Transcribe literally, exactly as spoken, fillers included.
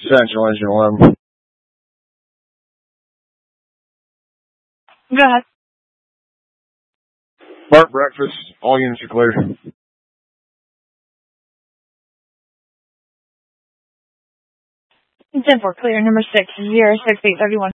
Central Engine eleven. Go ahead. Bart breakfast. All units are clear. ten four, clear, number six, zero six eight thirty one.